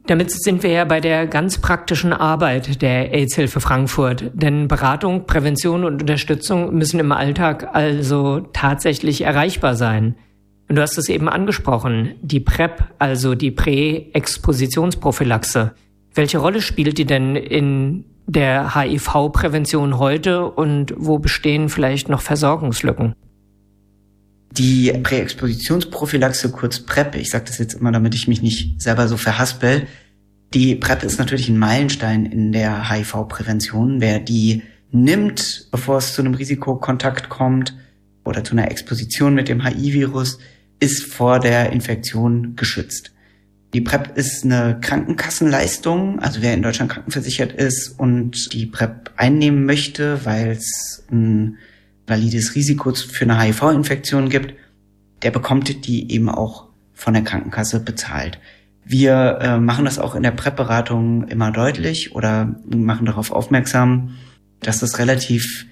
Damit sind wir ja bei der ganz praktischen Arbeit der AIDS-Hilfe Frankfurt. Denn Beratung, Prävention und Unterstützung müssen im Alltag also tatsächlich erreichbar sein. Und du hast es eben angesprochen, die PrEP, also die Präexpositionsprophylaxe. Welche Rolle spielt die denn in der HIV-Prävention heute und wo bestehen vielleicht noch Versorgungslücken? Die Präexpositionsprophylaxe, kurz PrEP, ich sage das jetzt immer, damit ich mich nicht selber so verhaspel. Die PrEP ist natürlich ein Meilenstein in der HIV-Prävention. Wer die nimmt, bevor es zu einem Risikokontakt kommt oder zu einer Exposition mit dem HIV-Virus, ist vor der Infektion geschützt. Die PrEP ist eine Krankenkassenleistung, also wer in Deutschland krankenversichert ist und die PrEP einnehmen möchte, weil es ein valides Risiko für eine HIV-Infektion gibt, der bekommt die eben auch von der Krankenkasse bezahlt. Wir machen das auch in der PrEP-Beratung immer deutlich oder machen darauf aufmerksam, dass das relativ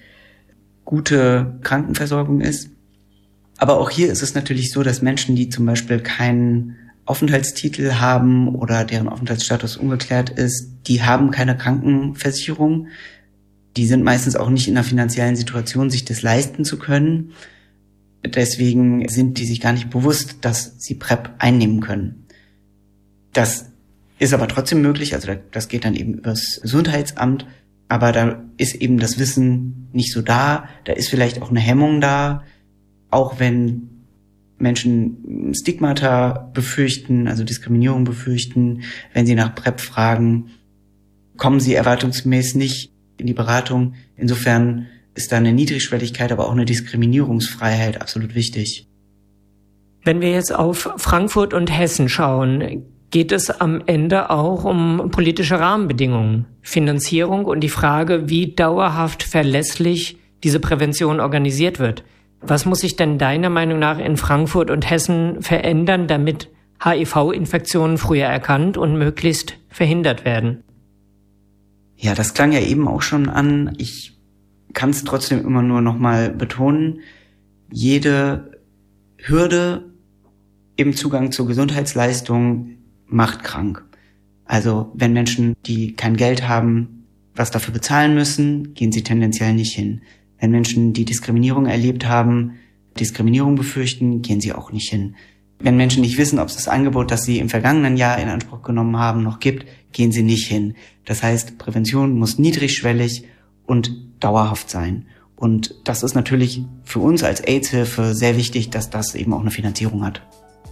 gute Krankenversorgung ist. Aber auch hier ist es natürlich so, dass Menschen, die zum Beispiel keinen Aufenthaltstitel haben oder deren Aufenthaltsstatus ungeklärt ist, die haben keine Krankenversicherung. Die sind meistens auch nicht in einer finanziellen Situation, sich das leisten zu können. Deswegen sind die sich gar nicht bewusst, dass sie PrEP einnehmen können. Das ist aber trotzdem möglich, also das geht dann eben übers Gesundheitsamt, aber da ist eben das Wissen nicht so da, da ist vielleicht auch eine Hemmung da, auch wenn Menschen Stigmata befürchten, also Diskriminierung befürchten, wenn sie nach PrEP fragen, kommen sie erwartungsgemäß nicht in die Beratung. Insofern ist da eine Niedrigschwelligkeit, aber auch eine Diskriminierungsfreiheit absolut wichtig. Wenn wir jetzt auf Frankfurt und Hessen schauen, geht es am Ende auch um politische Rahmenbedingungen, Finanzierung und die Frage, wie dauerhaft verlässlich diese Prävention organisiert wird. Was muss sich denn deiner Meinung nach in Frankfurt und Hessen verändern, damit HIV-Infektionen früher erkannt und möglichst verhindert werden? Ja, das klang ja eben auch schon an. Ich kann es trotzdem immer nur nochmal betonen. Jede Hürde im Zugang zur Gesundheitsleistung macht krank. Also wenn Menschen, die kein Geld haben, was dafür bezahlen müssen, gehen sie tendenziell nicht hin. Wenn Menschen, die Diskriminierung erlebt haben, Diskriminierung befürchten, gehen sie auch nicht hin. Wenn Menschen nicht wissen, ob es das Angebot, das sie im vergangenen Jahr in Anspruch genommen haben, noch gibt, gehen sie nicht hin. Das heißt, Prävention muss niedrigschwellig und dauerhaft sein. Und das ist natürlich für uns als AIDS-Hilfe sehr wichtig, dass das eben auch eine Finanzierung hat.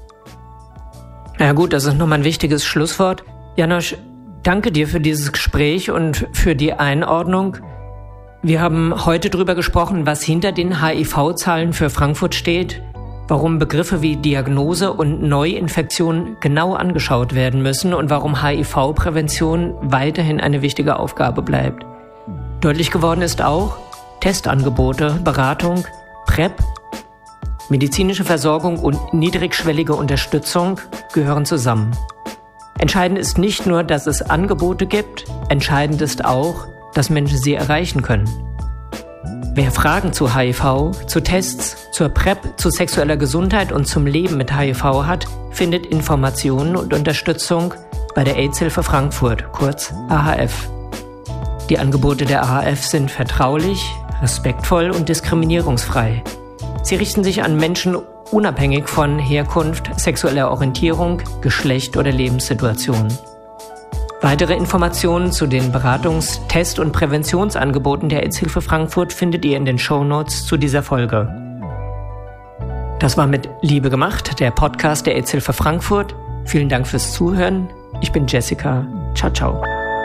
Na gut, das ist nochmal ein wichtiges Schlusswort. Janosch, danke dir für dieses Gespräch und für die Einordnung. Wir haben heute darüber gesprochen, was hinter den HIV-Zahlen für Frankfurt steht, warum Begriffe wie Diagnose und Neuinfektion genau angeschaut werden müssen und warum HIV-Prävention weiterhin eine wichtige Aufgabe bleibt. Deutlich geworden ist auch, Testangebote, Beratung, PrEP, medizinische Versorgung und niedrigschwellige Unterstützung gehören zusammen. Entscheidend ist nicht nur, dass es Angebote gibt, entscheidend ist auch, dass Menschen sie erreichen können. Wer Fragen zu HIV, zu Tests, zur PrEP, zu sexueller Gesundheit und zum Leben mit HIV hat, findet Informationen und Unterstützung bei der AIDS-Hilfe Frankfurt, kurz AHF. Die Angebote der AHF sind vertraulich, respektvoll und diskriminierungsfrei. Sie richten sich an Menschen unabhängig von Herkunft, sexueller Orientierung, Geschlecht oder Lebenssituation. Weitere Informationen zu den Beratungs-, Test- und Präventionsangeboten der AIDS-Hilfe Frankfurt findet ihr in den Shownotes zu dieser Folge. Das war mit Liebe gemacht, der Podcast der AIDS-Hilfe Frankfurt. Vielen Dank fürs Zuhören. Ich bin Jessica. Ciao, ciao.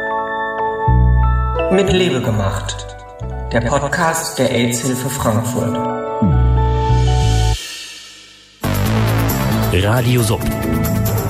Mit Liebe gemacht, der Podcast der AIDS-Hilfe Frankfurt. Radio Sub.